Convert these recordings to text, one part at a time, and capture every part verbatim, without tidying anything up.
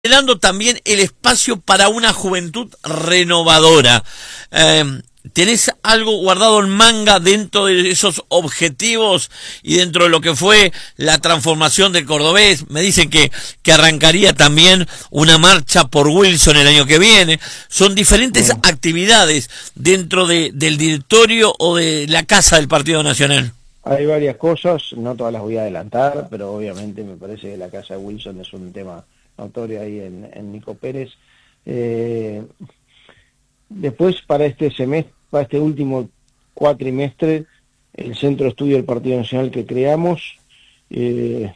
generando también el espacio para una juventud renovadora. Eh, ¿Tenés algo guardado en manga dentro de esos objetivos y dentro de lo que fue la transformación del cordobés? Me dicen que, que arrancaría también una marcha por Wilson el año que viene. Son diferentes Bueno. actividades dentro de, del directorio o de la casa del Partido Nacional. Hay varias cosas, no todas las voy a adelantar, pero obviamente me parece que la casa de Wilson es un tema notorio ahí en, en Nico Pérez. Eh, después, para este semestre, para este último cuatrimestre, el Centro de Estudio del Partido Nacional que creamos, eh,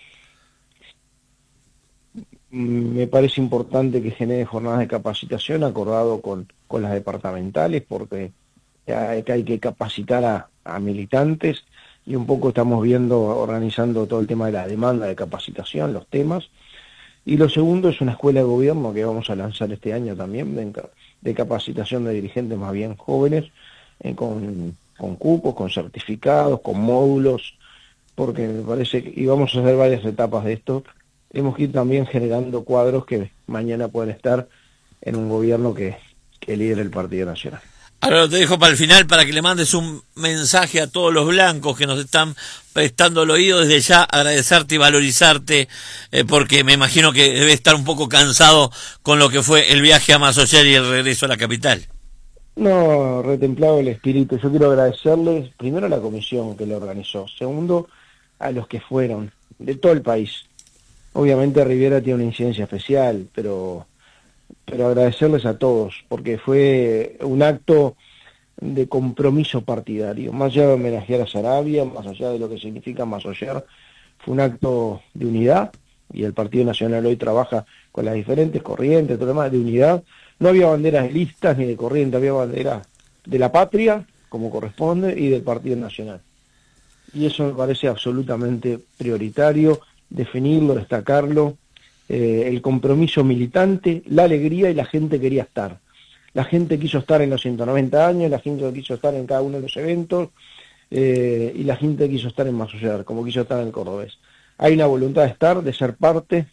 me parece importante que genere jornadas de capacitación acordado con, con las departamentales, porque hay que, hay que capacitar a, a militantes, y un poco estamos viendo, organizando todo el tema de la demanda de capacitación, los temas. Y lo segundo es una escuela de gobierno que vamos a lanzar este año también, de, de capacitación de dirigentes más bien jóvenes, eh, con, con cupos, con certificados, con módulos, porque me parece que, y vamos a hacer varias etapas de esto, tenemos que ir también generando cuadros que mañana pueden estar en un gobierno que, que lidere el Partido Nacional. Ahora te dejo para el final para que le mandes un mensaje a todos los blancos que nos están prestando el oído. Desde ya agradecerte y valorizarte, eh, porque me imagino que debe estar un poco cansado con lo que fue el viaje a Massoyer y el regreso a la capital. No, retemplado el espíritu. Yo quiero agradecerles primero a la comisión que lo organizó, segundo a los que fueron, de todo el país. Obviamente Riviera tiene una incidencia especial, pero... pero agradecerles a todos, porque fue un acto de compromiso partidario, más allá de homenajear a Sarabia, más allá de lo que significa Massoyer, fue un acto de unidad, y el Partido Nacional hoy trabaja con las diferentes corrientes, todo lo demás, de unidad. No había banderas de listas ni de corriente, había banderas de la patria, como corresponde, y del Partido Nacional. Y eso me parece absolutamente prioritario, definirlo, destacarlo. Eh, el compromiso militante, la alegría, y la gente quería estar. La gente quiso estar en los ciento noventa años, la gente quiso estar en cada uno de los eventos, eh, y la gente quiso estar en Massoyer, como quiso estar en el Cordobés. Hay una voluntad de estar, de ser parte,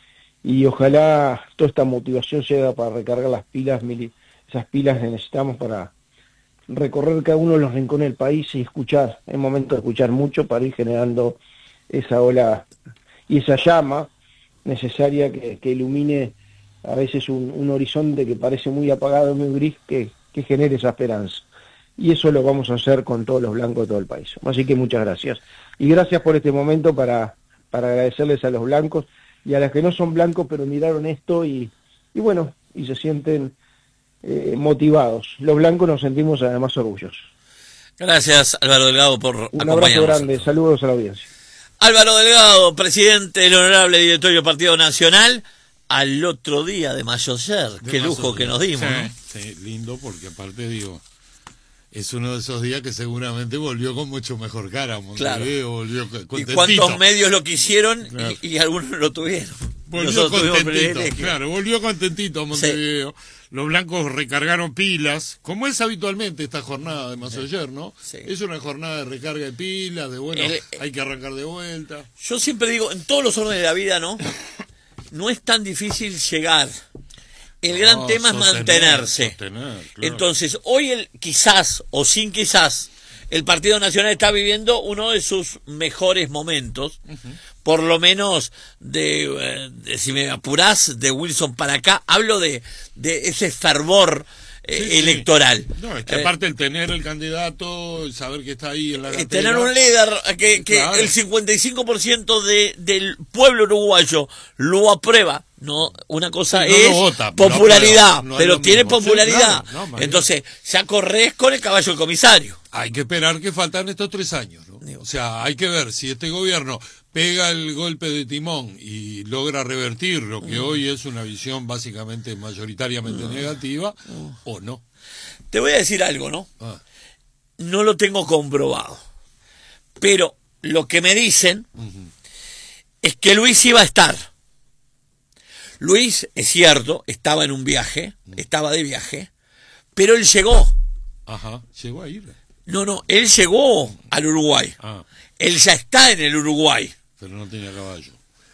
y ojalá toda esta motivación sea para recargar las pilas, esas pilas que necesitamos para recorrer cada uno de los rincones del país y escuchar. Es momento de escuchar mucho para ir generando esa ola y esa llama necesaria que, que ilumine a veces un, un horizonte que parece muy apagado, muy gris, que, que genere esa esperanza. Y eso lo vamos a hacer con todos los blancos de todo el país. Así que muchas gracias. Y gracias por este momento para, para agradecerles a los blancos y a los que no son blancos, pero miraron esto y, y bueno, y se sienten eh, motivados. Los blancos nos sentimos además orgullosos. Gracias, Álvaro Delgado, por acompañarnos. Un abrazo grande, saludos a la audiencia. Álvaro Delgado, presidente del honorable directorio del Partido Nacional, al otro día de Massoyer. Qué lujo que nos dimos, sí, ¿no? Sí, lindo, porque aparte, digo, es uno de esos días que seguramente volvió con mucho mejor cara. Montevideo, claro. Volvió contentito. ¿Y cuántos medios lo quisieron? Claro. y, y algunos lo tuvieron? Volvió contentito, claro, volvió contentito a Montevideo. Sí. Los blancos recargaron pilas, como es habitualmente esta jornada de Massoyer, ¿no? Sí. Es una jornada de recarga de pilas, de bueno, El, hay que arrancar de vuelta. Yo siempre digo, en todos los órdenes de la vida, ¿no? No es tan difícil llegar. El gran no, tema sostener, es mantenerse. Sostener, claro. Entonces, hoy el quizás, o sin quizás, el Partido Nacional está viviendo uno de sus mejores momentos, uh-huh. por lo menos de, de, si me apurás, de Wilson para acá, hablo de, de ese fervor eh, sí, electoral. Sí. No, es que aparte eh, el tener el candidato, saber que está ahí en la gatera, tener un líder, que, que claro. el cincuenta y cinco por ciento de, del pueblo uruguayo lo aprueba. No, una cosa sí, no es vota, popularidad, no, no pero tiene mismo. popularidad. Sí, claro, no, entonces, ya corres con el caballo del comisario. Hay que esperar que faltan estos tres años, ¿no? O sea, hay que ver si este gobierno pega el golpe de timón y logra revertir lo que mm. hoy es una visión básicamente mayoritariamente mm. negativa, mm. o no. Te voy a decir algo, ¿no? Ah. No lo tengo comprobado, pero lo que me dicen uh-huh. es que Luis iba a estar. Luis, es cierto, estaba en un viaje, estaba de viaje, pero él llegó. Ajá, llegó a ir. No, no, él llegó al Uruguay. Ah. Él ya está en el Uruguay. Pero no tenía caballo.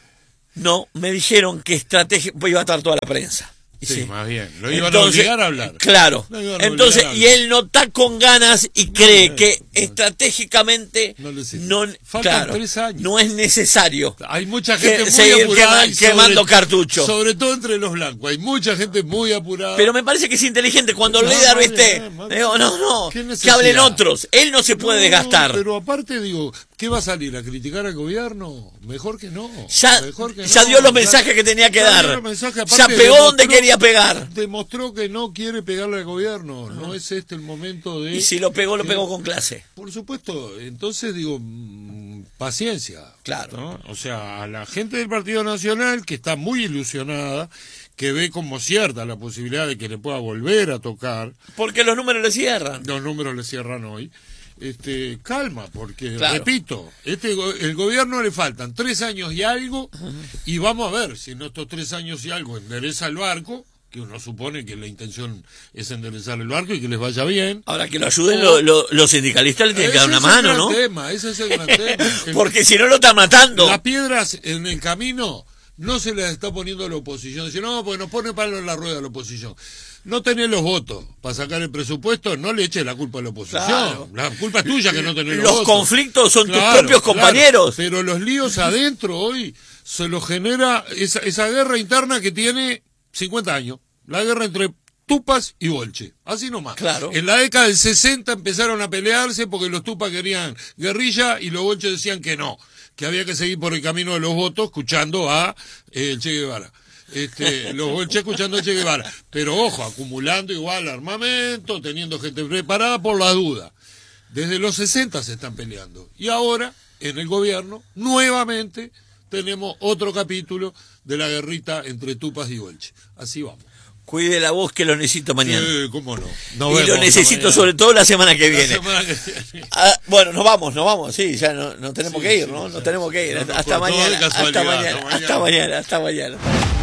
No, me dijeron que estrategia... Pues iba a estar toda la prensa. Sí, sí, más bien. Lo iban Entonces, a obligar a hablar. Claro. Entonces, y él no está con ganas y no, cree no, que no, estratégicamente no, no, claro, tres años. no es necesario. Hay mucha gente que, muy seguir apurada. Quema, quemando cartuchos. Sobre todo entre los blancos. Hay mucha gente muy apurada. Pero me parece que es inteligente cuando no, Ledar esté. Digo, no, no, que hablen otros. Él no se puede no, desgastar. Pero aparte, digo, ¿qué va a salir? ¿A criticar al gobierno? Mejor que no. Ya, Mejor que ya no. dio los mensajes ya, que tenía que dar. Mensajes, ya pegó donde quería pegar. Demostró que no quiere pegarle al gobierno. No, no es este el momento de... Y si lo pegó, lo pegó con clase. Por supuesto. Entonces, digo, mmm, paciencia. Claro. ¿no? O sea, a la gente del Partido Nacional, que está muy ilusionada, que ve como cierta la posibilidad de que le pueda volver a tocar. Porque los números le cierran. Los números le cierran hoy. Este, calma, porque, claro. repito, este el gobierno le faltan tres años y algo, uh-huh. y vamos a ver si en estos tres años y algo endereza el barco, que uno supone que la intención es enderezar el barco y que les vaya bien. Ahora, que lo ayuden o... lo, lo, los sindicalistas le tienen que dar una mano, ¿no? Tema, ese es el gran tema. Porque si no lo está matando. Las piedras en el camino no se las está poniendo la oposición. Dice, no, porque nos pone palo en la rueda la oposición. No tenés los votos para sacar el presupuesto, no le eches la culpa a la oposición. Claro. La culpa es tuya que no tenés los, los votos. Los conflictos son claro, tus propios compañeros. Claro, pero los líos adentro hoy se los genera esa, esa guerra interna que tiene cincuenta años. La guerra entre Tupas y Bolche. Así nomás. Claro. En la década del sesenta empezaron a pelearse porque los Tupas querían guerrilla y los Bolches decían que no, que había que seguir por el camino de los votos escuchando a eh, el Che Guevara. Este, los bolches escuchando a Che Guevara, pero ojo, acumulando igual armamento, teniendo gente preparada por la duda. Desde los sesenta se están peleando y ahora en el gobierno nuevamente tenemos otro capítulo de la guerrita entre Tupas y Bolche. Así vamos. Cuide la voz, que lo necesito mañana. Sí, cómo no. Nos y lo necesito mañana. Sobre todo la semana que viene. Semana que viene. Ah, bueno, nos vamos, nos vamos. Sí, ya no, no tenemos sí, que ir, sí, ¿no? Nos tenemos que ir. No, hasta, no, mañana, hasta mañana. Hasta mañana. Hasta mañana.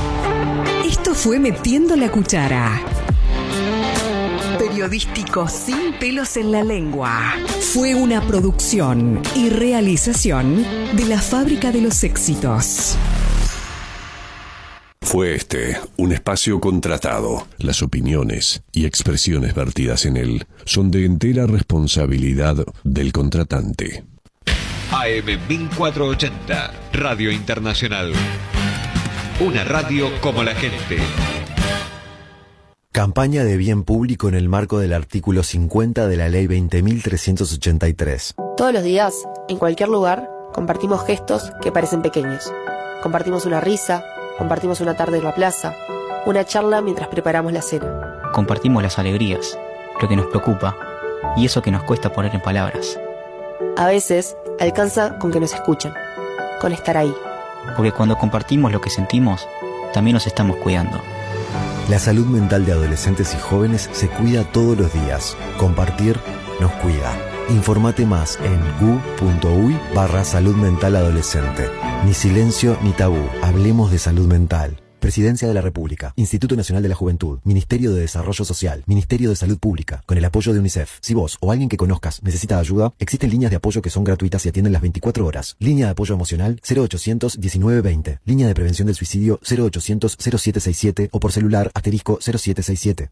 Esto fue Metiendo la Cuchara. Periodístico sin pelos en la lengua. Fue una producción y realización de la Fábrica de los Éxitos. Fue este un espacio contratado. Las opiniones y expresiones vertidas en él son de entera responsabilidad del contratante. A M mil cuatrocientos ochenta, Radio Internacional. Una radio como la gente. Campaña de bien público en el marco del artículo cincuenta de la Ley veinte mil trescientos ochenta y tres. Todos los días, en cualquier lugar, compartimos gestos que parecen pequeños. Compartimos una risa, compartimos una tarde en la plaza, una charla mientras preparamos la cena. Compartimos las alegrías, lo que nos preocupa y eso que nos cuesta poner en palabras. A veces, alcanza con que nos escuchen, con estar ahí. Porque cuando compartimos lo que sentimos, también nos estamos cuidando. La salud mental de adolescentes y jóvenes se cuida todos los días. Compartir nos cuida. Informate más en gu.uy barra salud mental adolescente. Ni silencio ni tabú. Hablemos de salud mental. Presidencia de la República, Instituto Nacional de la Juventud, Ministerio de Desarrollo Social, Ministerio de Salud Pública, con el apoyo de UNICEF. Si vos o alguien que conozcas necesita ayuda, existen líneas de apoyo que son gratuitas y atienden las veinticuatro horas. Línea de apoyo emocional cero ochocientos diecinueve veinte. Línea de prevención del suicidio cero ochocientos cero siete sesenta y siete o por celular asterisco cero siete sesenta y siete.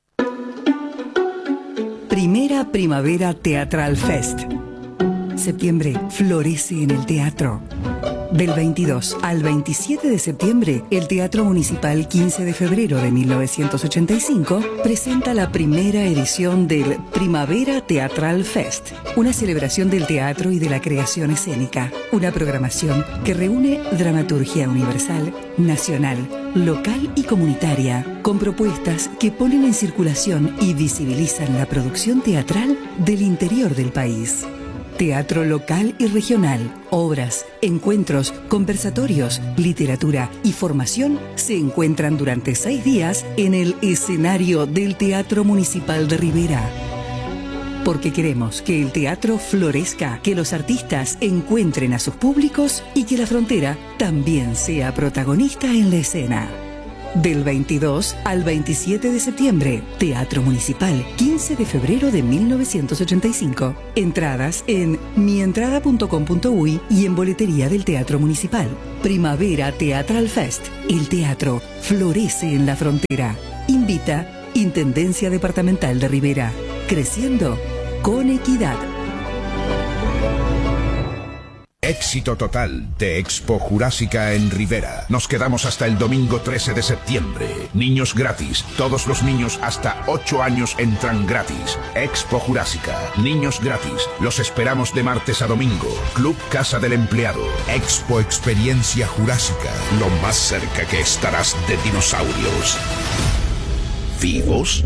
Primera Primavera Teatral Fest. Septiembre florece en el teatro. Del veintidós al veintisiete de septiembre, el Teatro Municipal quince de febrero de mil novecientos ochenta y cinco presenta la primera edición del Primavera Teatral Fest, una celebración del teatro y de la creación escénica, una programación que reúne dramaturgia universal, nacional, local y comunitaria, con propuestas que ponen en circulación y visibilizan la producción teatral del interior del país. Teatro local y regional, obras, encuentros, conversatorios, literatura y formación se encuentran durante seis días en el escenario del Teatro Municipal de Rivera. Porque queremos que el teatro florezca, que los artistas encuentren a sus públicos y que la frontera también sea protagonista en la escena. Del veintidós al veintisiete de septiembre, Teatro Municipal, quince de febrero de mil novecientos ochenta y cinco. Entradas en mientrada punto com punto uy y en boletería del Teatro Municipal. Primavera Teatral Fest. El teatro florece en la frontera. Invita Intendencia Departamental de Rivera. Creciendo con equidad. Éxito total de Expo Jurásica en Rivera. Nos quedamos hasta el domingo trece de septiembre. Niños gratis. Todos los niños hasta ocho años entran gratis. Expo Jurásica. Niños gratis. Los esperamos de martes a domingo. Club Casa del Empleado. Expo Experiencia Jurásica. Lo más cerca que estarás de dinosaurios. ¿Vivos?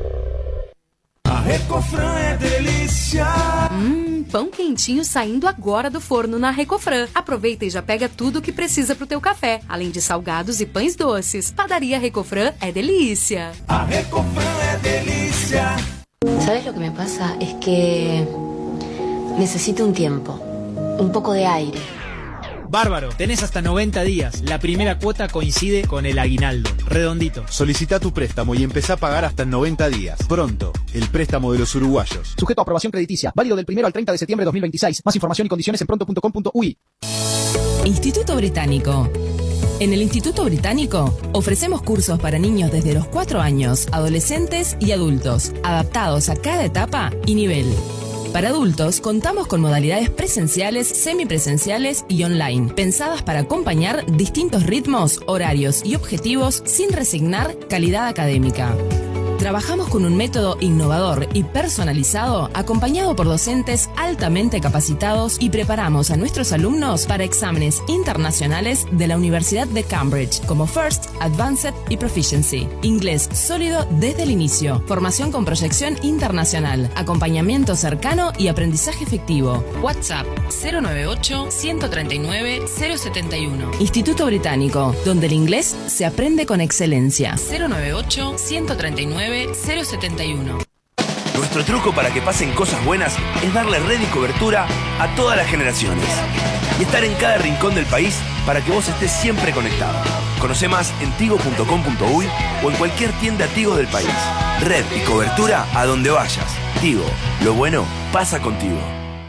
A Recofran é delícia. Hum, pão quentinho saindo agora do forno na Recofran. Aproveita e já pega tudo o que precisa pro teu café, além de salgados e pães doces. Padaria Recofran é delícia. A Recofran é delícia. ¿Sabes lo que me pasa? Es que necesito un tiempo, un poco de aire. Bárbaro, tenés hasta noventa días. La primera cuota coincide con el aguinaldo. Redondito. Solicita tu préstamo y empezá a pagar hasta en noventa días. Pronto, el préstamo de los uruguayos. Sujeto a aprobación crediticia. Válido del primero al treinta de septiembre de dos mil veintiséis. Más información y condiciones en pronto punto com punto uy. Instituto Británico. En el Instituto Británico ofrecemos cursos para niños desde los cuatro años, adolescentes y adultos, adaptados a cada etapa y nivel. Para adultos, contamos con modalidades presenciales, semipresenciales y online, pensadas para acompañar distintos ritmos, horarios y objetivos sin resignar calidad académica. Trabajamos con un método innovador y personalizado, acompañado por docentes altamente capacitados, y preparamos a nuestros alumnos para exámenes internacionales de la Universidad de Cambridge, como First, Advanced y Proficiency. Inglés sólido desde el inicio, formación con proyección internacional, acompañamiento cercano y aprendizaje efectivo. WhatsApp cero nueve ocho, uno tres nueve, cero siete uno. Instituto Británico, donde el inglés se aprende con excelencia. cero nueve ocho, uno tres nueve, cero siete uno. Nuestro truco para que pasen cosas buenas es darle red y cobertura a todas las generaciones y estar en cada rincón del país para que vos estés siempre conectado. Conoce más en tigo punto com punto uy o en cualquier tienda Tigo del país. Red y cobertura a donde vayas. Tigo, lo bueno pasa contigo.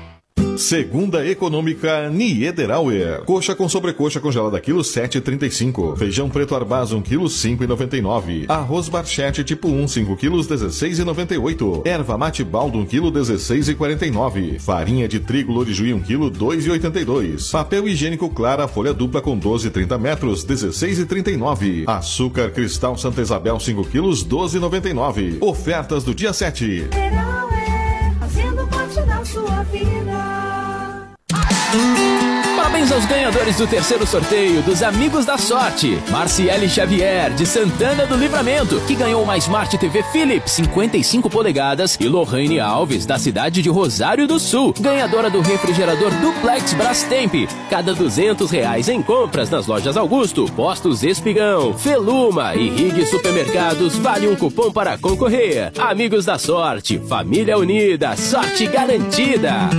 Segunda Econômica Niederauer. Coxa com sobrecoxa congelada quilo sete e trinta e cinco. Feijão preto Arbaz um quilo cinco e noventa e nove. Arroz Barchete tipo um cinco quilos dezesseis e noventa e oito. Erva mate baldo um quilo dezesseis e quarenta e nove. Farinha de trigo Lorijuí um quilo dois e oitenta e dois. Papel higiênico Clara folha dupla com doze e trinta metros dezesseis e trinta e nove. Açúcar Cristal Santa Isabel cinco quilos doze e noventa e nove. Ofertas do dia sete. Niederauer, fazendo parte da sua vida. Parabéns aos ganhadores do terceiro sorteio dos Amigos da Sorte. Marciele Xavier, de Santana do Livramento, que ganhou uma Smart T V Philips cinquenta e cinco polegadas, e Lohane Alves, da cidade de Rosário do Sul, ganhadora do refrigerador Duplex Brastemp. Cada duzentos reais em compras nas lojas Augusto, Postos Espigão, Feluma e Rig Supermercados vale um cupom para concorrer. Amigos da Sorte, família unida, sorte garantida.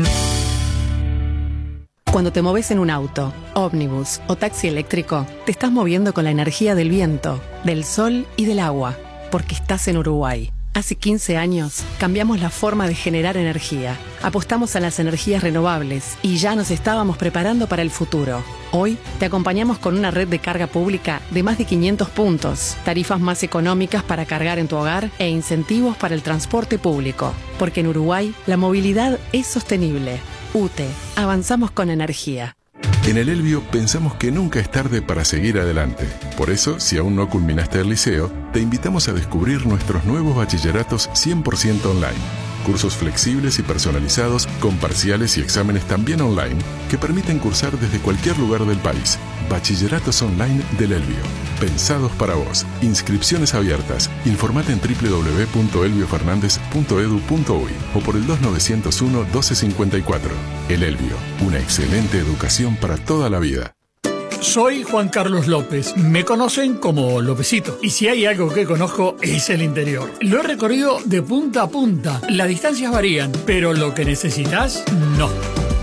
Cuando te moves en un auto, ómnibus o taxi eléctrico, te estás moviendo con la energía del viento, del sol y del agua, porque estás en Uruguay. Hace quince años cambiamos la forma de generar energía, apostamos a las energías renovables y ya nos estábamos preparando para el futuro. Hoy te acompañamos con una red de carga pública de más de quinientos puntos, tarifas más económicas para cargar en tu hogar e incentivos para el transporte público, porque en Uruguay la movilidad es sostenible. U T E, avanzamos con energía. En el Elbio pensamos que nunca es tarde para seguir adelante. Por eso, si aún no culminaste el liceo, te invitamos a descubrir nuestros nuevos bachilleratos cien por ciento online. Cursos flexibles y personalizados, con parciales y exámenes también online, que permiten cursar desde cualquier lugar del país. Bachilleratos online del Elbio. Pensados para vos. Inscripciones abiertas. Informate en doble u doble u doble u punto elbio fernández punto edu punto uy o por el dos nueve cero uno, doce cincuenta y cuatro. El Elbio. Una excelente educación para toda la vida. Soy Juan Carlos López, me conocen como Lópezito, y si hay algo que conozco es el interior. Lo he recorrido de punta a punta, las distancias varían, pero lo que necesitas, no.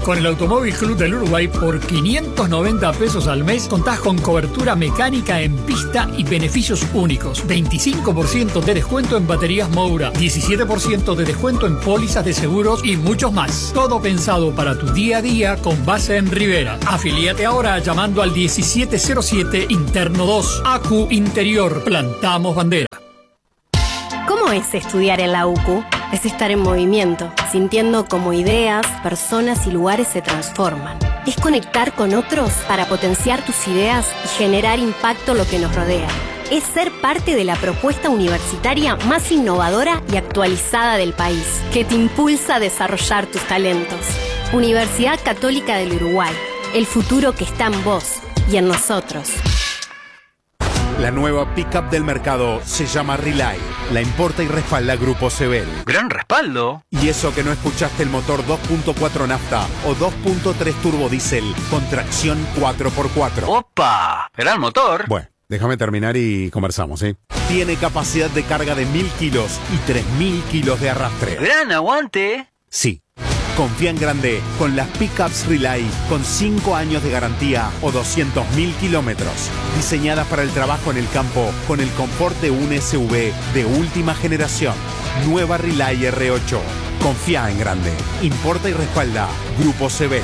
Con el Automóvil Club del Uruguay, por quinientos noventa pesos al mes, contás con cobertura mecánica en pista y beneficios únicos. veinticinco por ciento de descuento en baterías Moura, diecisiete por ciento de descuento en pólizas de seguros y muchos más. Todo pensado para tu día a día con base en Rivera. Afilíate ahora llamando al diecisiete cero siete Interno dos. A C U Interior. Plantamos bandera. ¿Cómo es estudiar en la U C U? Es estar en movimiento, sintiendo cómo ideas, personas y lugares se transforman. Es conectar con otros para potenciar tus ideas y generar impacto en lo que nos rodea. Es ser parte de la propuesta universitaria más innovadora y actualizada del país, que te impulsa a desarrollar tus talentos. Universidad Católica del Uruguay, el futuro que está en vos y en nosotros. La nueva pickup del mercado se llama Relay. La importa y respalda Grupo Sebel. ¡Gran respaldo! Y eso que no escuchaste el motor dos punto cuatro nafta o dos punto tres turbo diésel con tracción cuatro por cuatro. ¡Opa! ¡Gran motor! Bueno, déjame terminar y conversamos, ¿eh? Tiene capacidad de carga de mil kilos y tres mil kilos de arrastre. ¡Gran aguante! Sí. Confía en grande con las pickups Relay con cinco años de garantía o doscientos mil kilómetros. Diseñadas para el trabajo en el campo con el confort de un S U V de última generación. Nueva Relay R ocho. Confía en grande. Importa y respalda Grupo Sebel.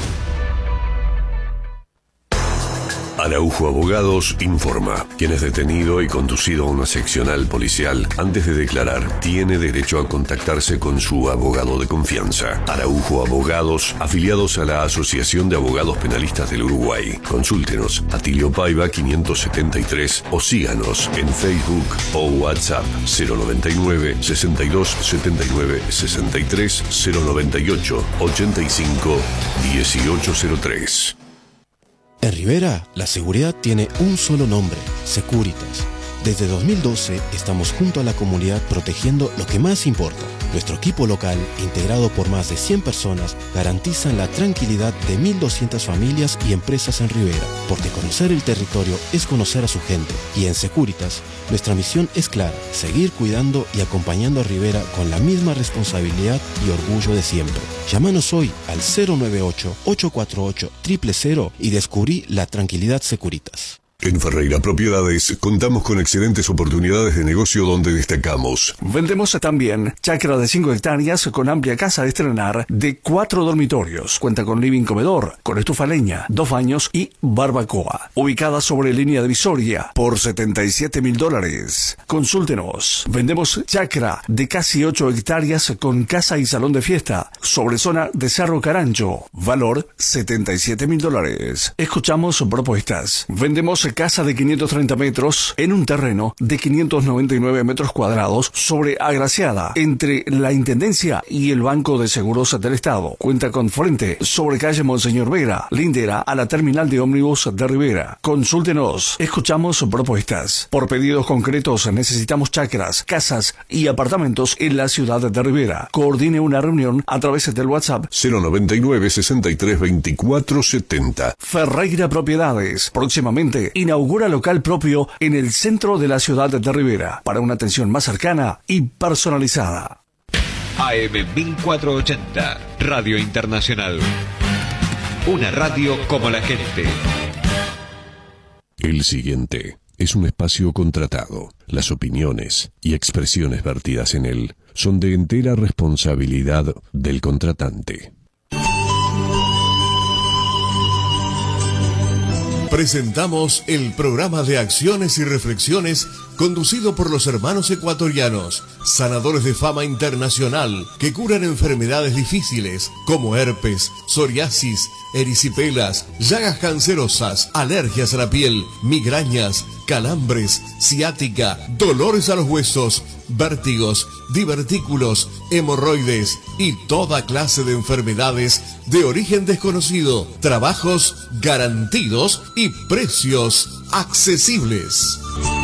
Araujo Abogados informa. Quien es detenido y conducido a una seccional policial antes de declarar tiene derecho a contactarse con su abogado de confianza. Araujo Abogados, afiliados a la Asociación de Abogados Penalistas del Uruguay. Consúltenos Atilio Paiva quinientos setenta y tres o síganos en Facebook o WhatsApp cero noventa y nueve, sesenta y dos, setenta y nueve, sesenta y tres, cero noventa y ocho, ochenta y cinco, dieciocho cero tres. En Rivera, la seguridad tiene un solo nombre, Securitas. Desde dos mil doce estamos junto a la comunidad protegiendo lo que más importa. Nuestro equipo local, integrado por más de cien personas, garantizan la tranquilidad de mil doscientas familias y empresas en Rivera, porque conocer el territorio es conocer a su gente. Y en Securitas, nuestra misión es clara, seguir cuidando y acompañando a Rivera con la misma responsabilidad y orgullo de siempre. Llámanos hoy al cero nueve ocho, ocho cuatro ocho, cero cero cero y descubrí la tranquilidad Securitas. En Ferreira Propiedades contamos con excelentes oportunidades de negocio donde destacamos. Vendemos también chacra de cinco hectáreas con amplia casa de estrenar de cuatro dormitorios. Cuenta con living comedor, con estufa leña, dos baños y barbacoa. Ubicada sobre línea divisoria por setenta y siete mil dólares. Consúltenos. Vendemos chacra de casi ocho hectáreas con casa y salón de fiesta sobre zona de Cerro Carancho. Valor setenta y siete mil dólares. Escuchamos propuestas. Vendemos casa de quinientos treinta metros en un terreno de quinientos noventa y nueve metros cuadrados sobre Agraciada, entre la Intendencia y el Banco de Seguros del Estado. Cuenta con frente sobre calle Monseñor Vera, lindera a la terminal de ómnibus de Rivera. Consúltenos, escuchamos propuestas. Por pedidos concretos necesitamos chacras, casas y apartamentos en la ciudad de Rivera. Coordine una reunión a través del WhatsApp cero noventa y nueve, sesenta y tres, veinticuatro setenta. Ferreira Propiedades, próximamente inaugura local propio en el centro de la ciudad de Rivera para una atención más cercana y personalizada. A M mil cuatrocientos ochenta, Radio Internacional. Una radio como la gente. El siguiente es un espacio contratado. Las opiniones y expresiones vertidas en él son de entera responsabilidad del contratante. Presentamos el programa de acciones y reflexiones conducido por los hermanos ecuatorianos, sanadores de fama internacional que curan enfermedades difíciles como herpes, psoriasis, erisipelas, llagas cancerosas, alergias a la piel, migrañas, calambres, ciática, dolores a los huesos, vértigos, divertículos, hemorroides y toda clase de enfermedades de origen desconocido. Trabajos garantidos y precios accesibles.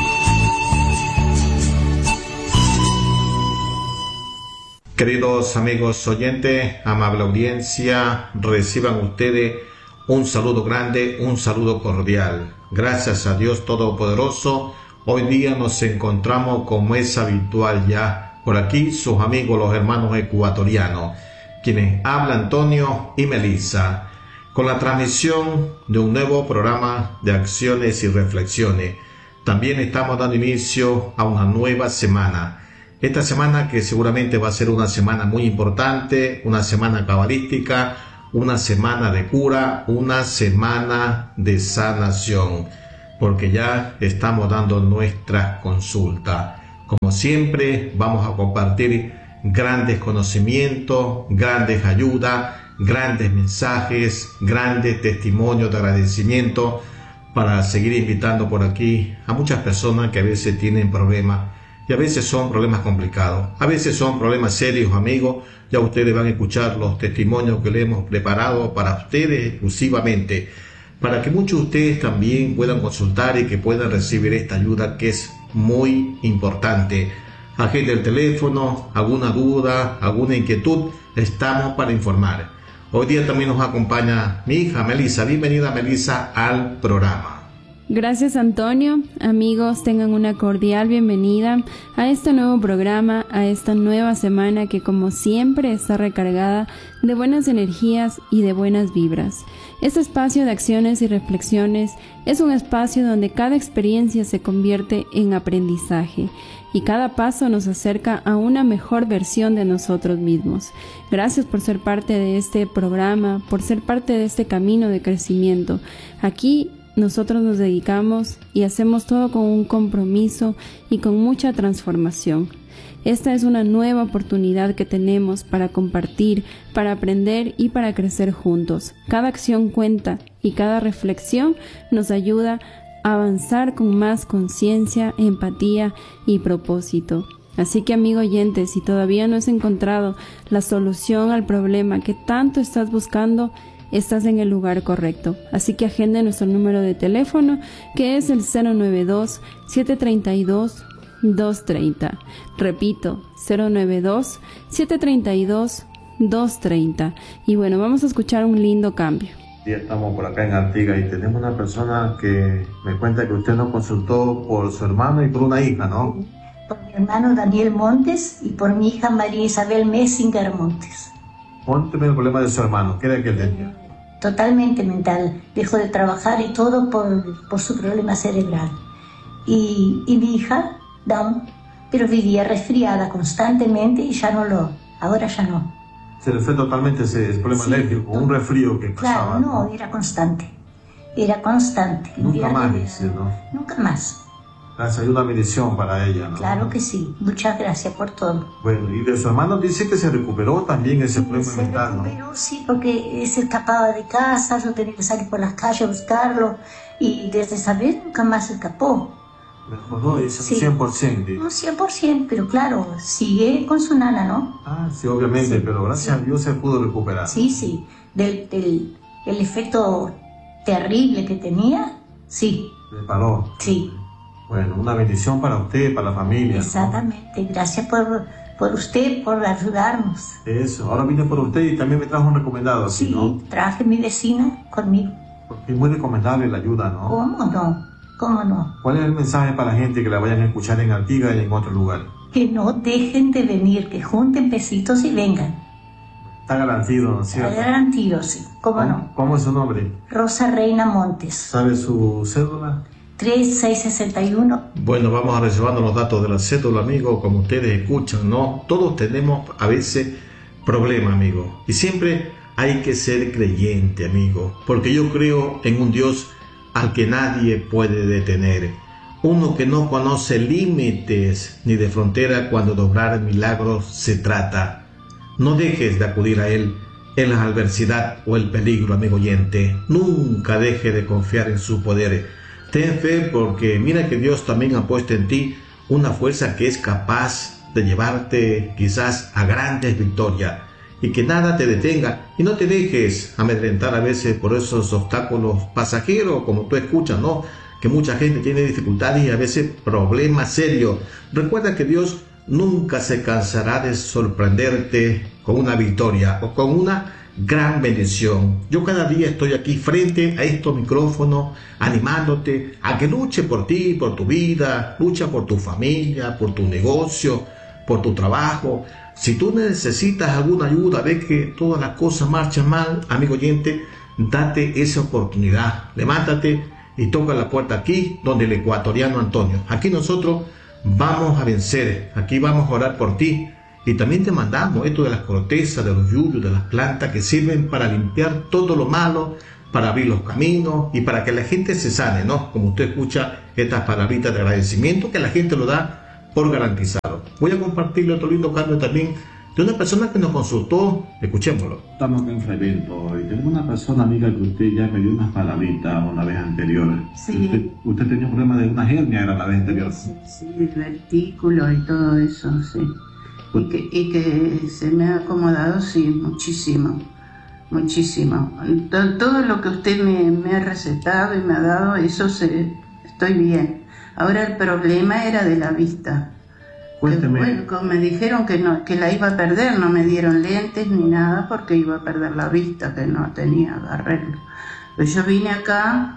Queridos amigos oyentes, amable audiencia, reciban ustedes un saludo grande, un saludo cordial. Gracias a Dios Todopoderoso, hoy día nos encontramos como es habitual ya por aquí sus amigos los hermanos ecuatorianos, quienes habla Antonio y Melissa. con la transmisión de un nuevo programa de acciones y reflexiones. También estamos dando inicio a una nueva semana. Esta semana que seguramente va a ser una semana muy importante, una semana cabalística, una semana de cura, una semana de sanación, porque ya estamos dando nuestras consultas. Como siempre, vamos a compartir grandes conocimientos, grandes ayudas, grandes mensajes, grandes testimonios de agradecimiento para seguir invitando por aquí a muchas personas que a veces tienen problemas y a veces son problemas complicados, a veces son problemas serios, amigos. Ya ustedes van a escuchar los testimonios que le hemos preparado para ustedes exclusivamente, para que muchos de ustedes también puedan consultar y que puedan recibir esta ayuda que es muy importante. Agende el teléfono, alguna duda, alguna inquietud, estamos para informar. Hoy día también nos acompaña mi hija Melissa. Bienvenida, Melissa, al programa. Gracias, Antonio. Amigos, tengan una cordial bienvenida a este nuevo programa, a esta nueva semana que como siempre está recargada de buenas energías y de buenas vibras. Este espacio de acciones y reflexiones es un espacio donde cada experiencia se convierte en aprendizaje y cada paso nos acerca a una mejor versión de nosotros mismos. Gracias por ser parte de este programa, por ser parte de este camino de crecimiento. Aquí nosotros nos dedicamos y hacemos todo con un compromiso y con mucha transformación. Esta es una nueva oportunidad que tenemos para compartir, para aprender y para crecer juntos. Cada acción cuenta y cada reflexión nos ayuda a avanzar con más conciencia, empatía y propósito. Así que, amigo oyente, si todavía no has encontrado la solución al problema que tanto estás buscando, estás en el lugar correcto. Así que agende nuestro número de teléfono, que es el cero nueve dos, siete tres dos, dos tres cero. Repito, cero nueve dos, siete tres dos, dos tres cero. Y bueno, vamos a escuchar un lindo cambio. Ya estamos por acá en Artigas y tenemos una persona que me cuenta que usted nos consultó por su hermano y por una hija, ¿no? Por mi hermano Daniel Montes y por mi hija María Isabel Messinger Montes. Cuénteme el problema de su hermano, ¿qué era que él tenía? Totalmente mental, dejó de trabajar y todo por, por su problema cerebral. Y, y mi hija, Down, pero vivía resfriada constantemente y ya no lo, ahora ya no. Se le fue totalmente ese, ese problema sí, alérgico, un resfrío que pasaba. Claro, no, ¿no? Era constante, era constante. Nunca más, dice, ¿no? Nunca más. Gracias, hay una bendición para ella, ¿no? Claro que sí, muchas gracias por todo. Bueno, y de su hermano dice que se recuperó también ese sí, problema se mental, ¿no? recuperó, sí, porque se escapaba de casa, yo tenía que salir por las calles a buscarlo, y desde esa vez nunca más se escapó. Mejoró, es un cien por ciento. Un cien por ciento, pero claro, sigue con su nana, ¿no? Ah, sí, obviamente, sí, pero gracias sí. a Dios se pudo recuperar. Sí, sí, del, del el efecto terrible que tenía, sí. Le paró. Sí. Bueno, una bendición para usted, para la familia. Exactamente, ¿no? Gracias por, por usted, por ayudarnos. Eso, ahora vine por usted y también me trajo un recomendado, ¿sí, sí, no? Traje mi vecina conmigo. Porque es muy recomendable la ayuda, ¿no? ¿Cómo no? ¿Cómo no? ¿Cuál es el mensaje para la gente que la vayan a escuchar en Artigas y en otro lugar? Que no dejen de venir, que junten pesitos y vengan. Está garantido, ¿no es cierto? Está garantido, sí. ¿Cómo, ¿Cómo no? ¿Cómo es su nombre? Rosa Reina Montes. ¿Sabe su cédula? tres seis seis uno. Bueno, vamos a reservando los datos de la cédula, amigo. Como ustedes escuchan, ¿no? Todos tenemos a veces problemas, amigo. Y siempre hay que ser creyente, amigo. Porque yo creo en un Dios al que nadie puede detener. Uno que no conoce límites ni de frontera cuando de obrar milagros se trata. No dejes de acudir a Él en la adversidad o el peligro, amigo oyente. Nunca deje de confiar en su poder. Ten fe porque mira que Dios también ha puesto en ti una fuerza que es capaz de llevarte quizás a grandes victorias y que nada te detenga y no te dejes amedrentar a veces por esos obstáculos pasajeros como tú escuchas, ¿no? Que mucha gente tiene dificultades y a veces problemas serios. Recuerda que Dios nunca se cansará de sorprenderte con una victoria o con una gran bendición. Yo cada día estoy aquí frente a estos micrófonos animándote a que luche por ti, por tu vida, lucha por tu familia, por tu negocio, por tu trabajo. Si tú necesitas alguna ayuda, ves que todas las cosas marchan mal, amigo oyente, date esa oportunidad. Levántate y toca la puerta aquí, donde el ecuatoriano Antonio. Aquí nosotros vamos a vencer, aquí vamos a orar por ti. Y también te mandamos esto de las cortezas, de los yuyos, de las plantas que sirven para limpiar todo lo malo, para abrir los caminos y para que la gente se sane, ¿no? Como usted escucha estas palabritas de agradecimiento que la gente lo da por garantizado. Voy a compartirle otro lindo cambio también de una persona que nos consultó. Escuchémoslo. Estamos en un evento y tenemos una persona amiga que usted ya me dio unas palabritas una vez anterior. Sí. Usted, usted tenía un problema de una hernia, era la vez anterior. Sí, sí, vertículo y todo eso, sí. Y que, y que se me ha acomodado, sí, muchísimo, muchísimo. Todo, todo lo que usted me, me ha recetado y me ha dado, eso se, estoy bien. Ahora el problema era de la vista. Cuénteme. Que, bueno, me dijeron que no, que la iba a perder, no me dieron lentes ni nada porque iba a perder la vista, que no tenía arreglo. Pues yo vine acá,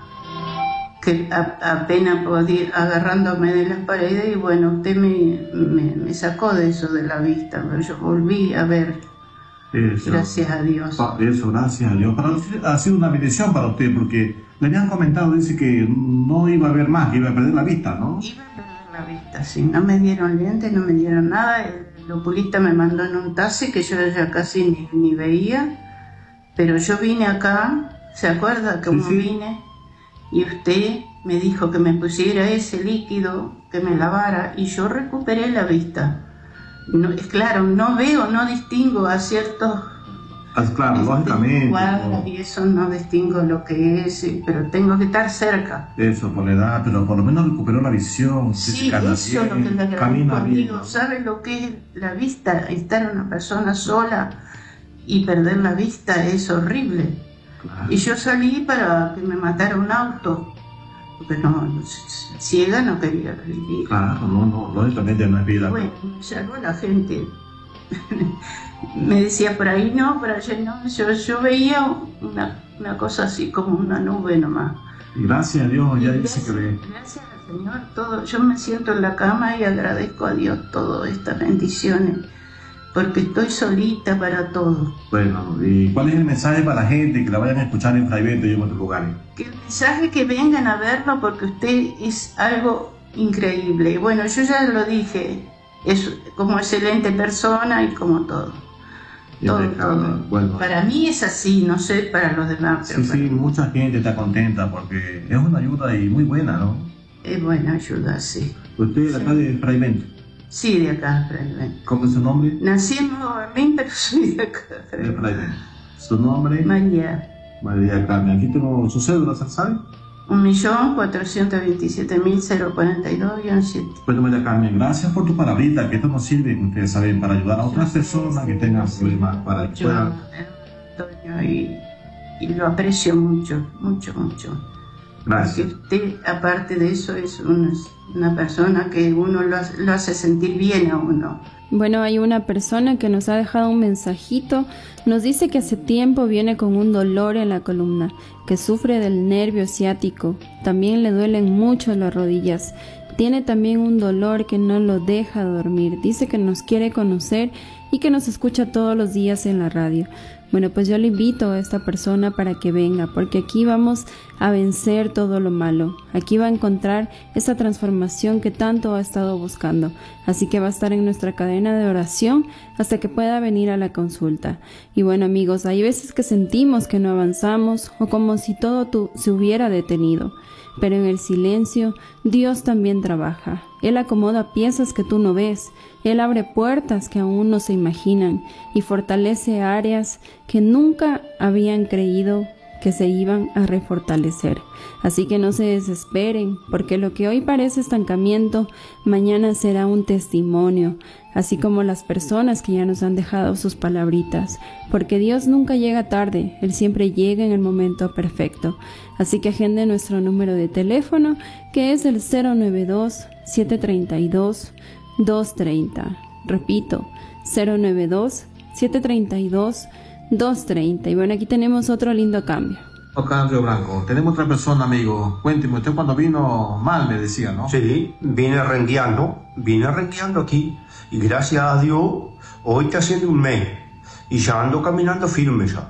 que a, apenas podía, agarrándome de las paredes, y bueno, usted me, me, me sacó de eso de la vista, pero yo volví a ver, eso, gracias a Dios. Eso, gracias a Dios. Para usted ha sido una bendición para usted, porque le habían comentado, dice que no iba a ver más, que iba a perder la vista, ¿no? Iba a perder la vista, sí, no me dieron lentes, no me dieron nada, el oculista me mandó en un taxi que yo ya casi ni, ni veía, pero yo vine acá, ¿se acuerda que uno sí, sí. vine? Y usted me dijo que me pusiera ese líquido, que me lavara, y yo recuperé la vista. No, es claro, no veo, no distingo a ciertos... Ah, claro, lógicamente. Cuadros, y eso no distingo lo que es, pero tengo que estar cerca. Eso, por la edad, pero por lo menos recuperó la visión. Sí, eso es lo que le agradezco, amigo. ¿Sabe lo que es la vista? Estar una persona sola y perder la vista es horrible. Claro. Y yo salí para que me matara un auto, porque no, ciega no quería vivir. Claro, no, no, lógicamente no es vida. Bueno, me salvó la gente. Me decía por ahí no, por allá no. Yo, yo veía una, una cosa así como una nube nomás. Y gracias a Dios, ya dice que ve. Gracias al Señor, todo. Yo me siento en la cama y agradezco a Dios todas estas bendiciones, porque estoy solita para todo. Bueno, ¿y cuál es el mensaje para la gente que la vayan a escuchar en Fray Bento y en otros lugares? Que el mensaje que vengan a verlo, porque usted es algo increíble. Y bueno, yo ya lo dije, es como excelente persona y como todo. Todo, todo. Bueno. Para mí es así, no sé para los demás. Sí, sí, mucha gente está contenta porque es una ayuda y muy buena, ¿no? Es buena ayuda, sí. ¿Usted es de acá de Fray Bento? Sí, de acá, Fray Bento. ¿Cómo es su nombre? Nací en Nuevo Berlín, pero soy de acá. De Fray Bento. ¿Su nombre? María. María Carmen. Aquí tengo su cédula, ¿sabe? Un millón cuatrocientos veintisiete mil cuarenta y dos guión siete. Bueno, María Carmen, gracias por tu palabrita, que esto nos sirve, ustedes saben, para ayudar a otras personas que tengan problemas para que puedan... Y, y lo aprecio mucho, mucho, mucho. Gracias. Porque usted, aparte de eso, es una, una persona que uno lo, lo hace sentir bien a uno. Bueno, hay una persona que nos ha dejado un mensajito. Nos dice que hace tiempo viene con un dolor en la columna, que sufre del nervio ciático. También le duelen mucho las rodillas. Tiene también un dolor que no lo deja dormir. Dice que nos quiere conocer y que nos escucha todos los días en la radio. Bueno, pues yo le invito a esta persona para que venga, porque aquí vamos a vencer todo lo malo. Aquí va a encontrar esa transformación que tanto ha estado buscando. Así que va a estar en nuestra cadena de oración hasta que pueda venir a la consulta. Y bueno, amigos, hay veces que sentimos que no avanzamos o como si todo tu, se hubiera detenido. Pero en el silencio, Dios también trabaja. Él acomoda piezas que tú no ves. Él abre puertas que aún no se imaginan y fortalece áreas que nunca habían creído que se iban a refortalecer. Así que no se desesperen, porque lo que hoy parece estancamiento, mañana será un testimonio, así como las personas que ya nos han dejado sus palabritas, porque Dios nunca llega tarde, Él siempre llega en el momento perfecto. Así que agende nuestro número de teléfono, que es el cero nueve dos, siete tres dos, dos tres cero. Repito, cero nueve dos, siete tres dos, dos tres cero. Y bueno, aquí tenemos otro lindo cambio. Acá en Río Branco, tenemos otra persona, amigo. Cuénteme, usted cuando vino mal me decía, ¿no? Sí, vine rengueando, vine rengueando aquí. Y gracias a Dios, hoy está haciendo un mes. Y ya ando caminando firme ya.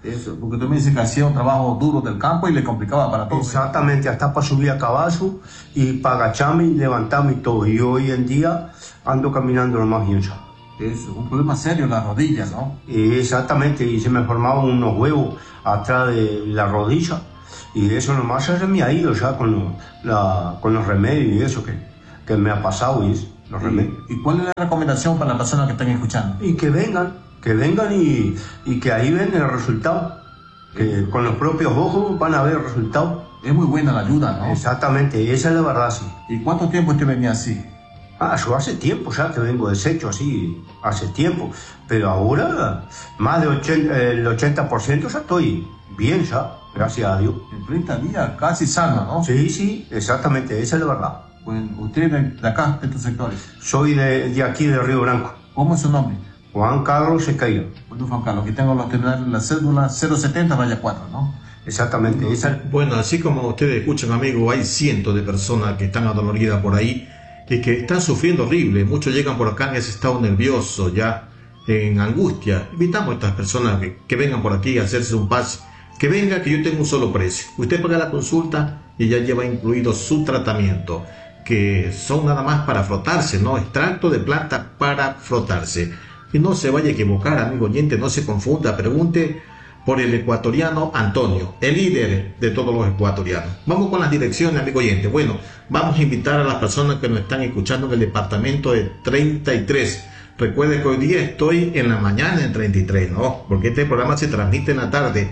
Eso, porque tú me dices que hacía un trabajo duro del campo y le complicaba para todo. Exactamente, hasta para subir a caballo y para agacharme y levantarme y todo. Y hoy en día ando caminando nomás bien ya. Es un problema serio en las rodillas, ¿no? Exactamente, y se me formaban unos huevos atrás de la rodilla. Y eso nomás ya se me ha ido ya con, lo, la, con los remedios y eso que, que me ha pasado y eso, los ¿Y, remedios. ¿Y cuál es la recomendación para las personas que están escuchando? Y que vengan, que vengan y, y que ahí ven el resultado. Que con los propios ojos van a ver el resultado. Es muy buena la ayuda, ¿no? Exactamente, esa es la verdad, sí. ¿Y cuánto tiempo usted venía así? Ah, yo hace tiempo ya que vengo deshecho así, hace tiempo. Pero ahora, más de ochenta, el ochenta por ciento ya estoy bien ya, gracias a Dios. En treinta días casi sano, ¿no? Sí, sí, exactamente, esa es la verdad. Bueno, ¿usted de, de acá, de estos sectores? Soy de, de aquí, de Río Branco. ¿Cómo es su nombre? Juan Carlos Sequeira. Bueno, Juan Carlos, aquí tengo los terminales, la cédula cero setenta raya cuatro, ¿no? Exactamente. Esa... Bueno, así como ustedes escuchan, amigos, hay cientos de personas que están adoloridas por ahí y que están sufriendo horrible. Muchos llegan por acá en ese estado nervioso, ya en angustia. Invitamos a estas personas que, que vengan por aquí a hacerse un pase. Que venga, que yo tengo un solo precio. Usted paga la consulta y ya lleva incluido su tratamiento, que son nada más para frotarse, ¿no? Extracto de planta para frotarse. Y no se vaya a equivocar, amigo oyente, no se confunda. Pregunte por el ecuatoriano Antonio, el líder de todos los ecuatorianos. Vamos con las direcciones, amigo oyente. Bueno, vamos a invitar a las personas que nos están escuchando en el departamento de treinta y tres. Recuerde que hoy día estoy en la mañana en treinta y tres, ¿no? Porque este programa se transmite en la tarde.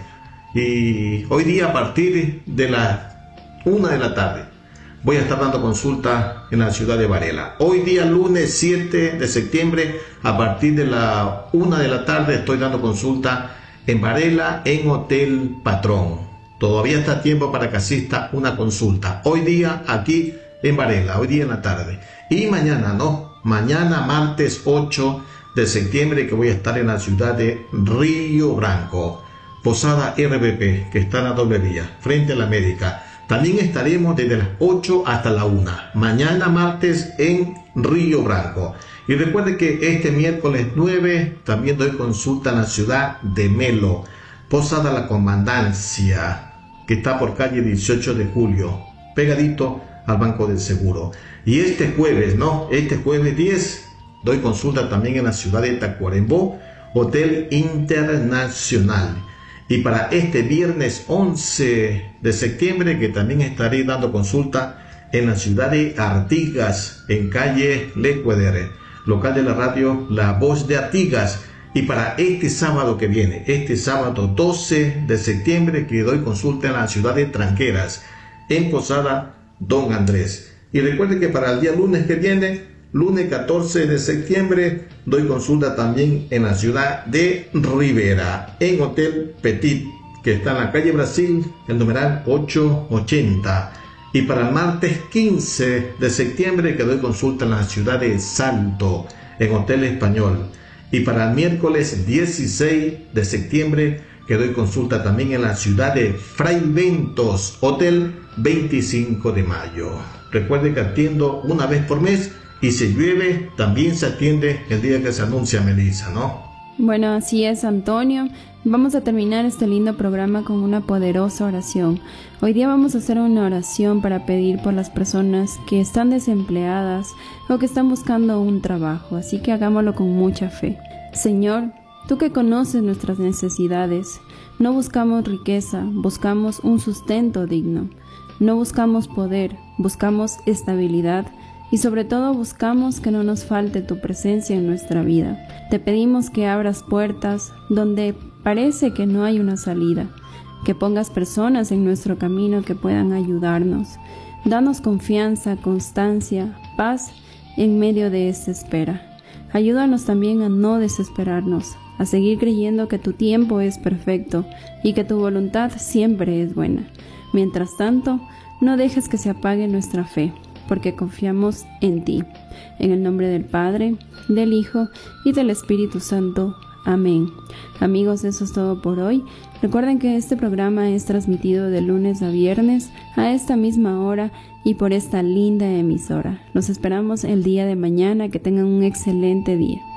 Y hoy día a partir de las una de la tarde voy a estar dando consulta en la ciudad de Varela. Hoy día lunes siete de septiembre a partir de la una de la tarde estoy dando consulta en Varela en Hotel Patrón. Todavía está a tiempo para que asista una consulta. Hoy día aquí en Varela, hoy día en la tarde. Y mañana no, mañana martes ocho de septiembre que voy a estar en la ciudad de Río Branco. Posada R B P, que está en la doble vía, frente a la médica. También estaremos desde las ocho hasta la una, mañana martes en Río Branco. Y recuerde que este miércoles nueve también doy consulta en la ciudad de Melo, Posada La Comandancia, que está por calle dieciocho de julio, pegadito al Banco del Seguro. Y este jueves, ¿no? Este jueves diez doy consulta también en la ciudad de Tacuarembó, Hotel Internacional. Y para este viernes once de septiembre, que también estaré dando consulta en la ciudad de Artigas, en calle Lecueder, local de la radio La Voz de Artigas. Y para este sábado que viene, este sábado doce de septiembre, que doy consulta en la ciudad de Tranqueras, en Posada Don Andrés. Y recuerden que para el día lunes que viene, lunes catorce de septiembre, doy consulta también en la ciudad de Rivera, en Hotel Petit, que está en la calle Brasil, el numeral ochocientos ochenta. Y para el martes quince de septiembre, que doy consulta en la ciudad de Salto, en Hotel Español. Y para el miércoles dieciséis de septiembre, que doy consulta también en la ciudad de Fray Ventos, Hotel veinticinco de mayo. Recuerde que atiendo una vez por mes. Y si llueve, también se atiende el día que se anuncia Melissa, ¿no? Bueno, así es, Antonio. Vamos a terminar este lindo programa con una poderosa oración. Hoy día vamos a hacer una oración para pedir por las personas que están desempleadas o que están buscando un trabajo. Así que hagámoslo con mucha fe. Señor, tú que conoces nuestras necesidades, no buscamos riqueza, buscamos un sustento digno. No buscamos poder, buscamos estabilidad. Y sobre todo buscamos que no nos falte tu presencia en nuestra vida. Te pedimos que abras puertas donde parece que no hay una salida, que pongas personas en nuestro camino que puedan ayudarnos. Danos confianza, constancia, paz en medio de esta espera. Ayúdanos también a no desesperarnos, a seguir creyendo que tu tiempo es perfecto y que tu voluntad siempre es buena. Mientras tanto, no dejes que se apague nuestra fe, porque confiamos en ti. En el nombre del Padre, del Hijo y del Espíritu Santo. Amén. Amigos, eso es todo por hoy. Recuerden que este programa es transmitido de lunes a viernes a esta misma hora y por esta linda emisora. Los esperamos el día de mañana. Que tengan un excelente día.